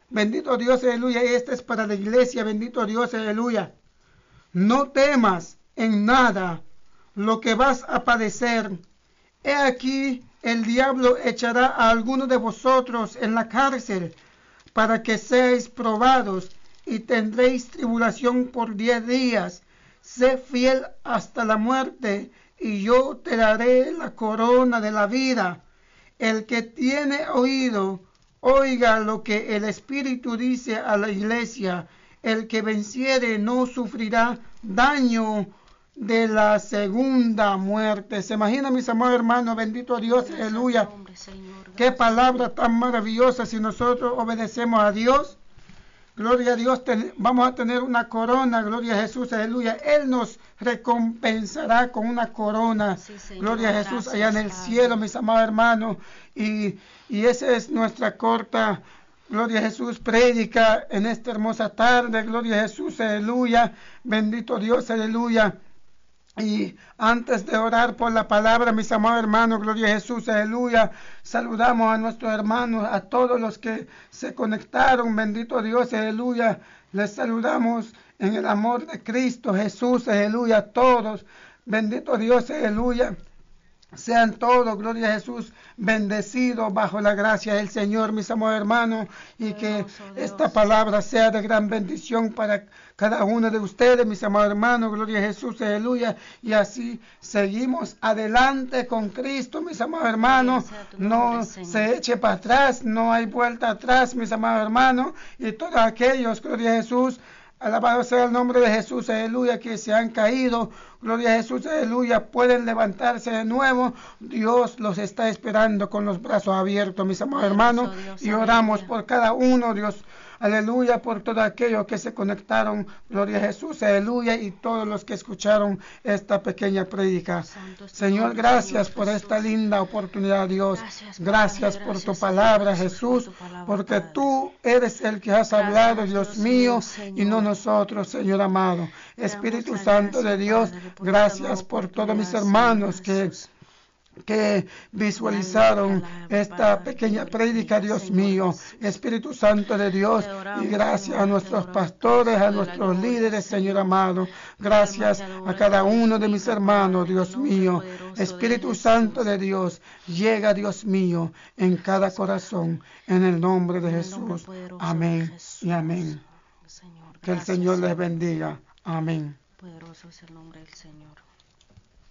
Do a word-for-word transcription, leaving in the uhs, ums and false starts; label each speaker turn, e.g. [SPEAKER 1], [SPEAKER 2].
[SPEAKER 1] Bendito Dios, aleluya. Esta es para la iglesia. Bendito Dios, aleluya. No temas en nada lo que vas a padecer. He aquí, el diablo echará a algunos de vosotros en la cárcel para que seáis probados y tendréis tribulación por diez días. Sé fiel hasta la muerte y yo te daré la corona de la vida. El que tiene oído, oiga lo que el Espíritu dice a la iglesia. El que venciere no sufrirá daño de la segunda muerte. ¿Se imagina, mis amados hermanos? Bendito Dios, aleluya. Qué palabra tan maravillosa. Si nosotros obedecemos a Dios, gloria a Dios, ten, vamos a tener una corona. Gloria a Jesús, aleluya. Él nos recompensará con una corona. Sí, gloria a Jesús, allá en el cielo, mis amados hermanos. Y, y esa es nuestra corta, gloria a Jesús, prédica en esta hermosa tarde. Gloria a Jesús, aleluya. Bendito Dios, aleluya. Y antes de orar por la palabra, mis amados hermanos, gloria a Jesús, aleluya, saludamos a nuestros hermanos, a todos los que se conectaron, bendito Dios, aleluya, les saludamos en el amor de Cristo Jesús, aleluya, a todos, bendito Dios, aleluya. Sean todos, gloria a Jesús, bendecidos bajo la gracia del Señor, mis amados hermanos, y que esta palabra sea de gran bendición para cada uno de ustedes, mis amados hermanos, gloria a Jesús, aleluya, y así seguimos adelante con Cristo, mis amados hermanos, no se eche para atrás, no hay vuelta atrás, mis amados hermanos, y todos aquellos, gloria a Jesús, alabado sea el nombre de Jesús, aleluya, que se han caído, gloria a Jesús, aleluya, pueden levantarse de nuevo. Dios los está esperando con los brazos abiertos, mis amados hermanos, y oramos por cada uno, Dios, aleluya, por todos aquellos que se conectaron, gloria a Jesús, aleluya, y todos los que escucharon esta pequeña prédica. Señor, gracias por esta linda oportunidad, Dios. Gracias por tu palabra, Jesús, porque tú eres el que has hablado, Dios mío, y no nosotros, Señor amado. Espíritu Santo de Dios, gracias por todos mis hermanos que que visualizaron esta pequeña prédica, Dios mío, Espíritu Santo de Dios, y gracias a nuestros pastores, a nuestros líderes, Señor amado, gracias a cada uno de mis hermanos, Dios mío, Espíritu Santo de Dios, llega, Dios mío, en cada corazón, en el nombre de Jesús, amén y amén. Que el Señor les bendiga, amén.
[SPEAKER 2] Poderoso es el nombre del Señor.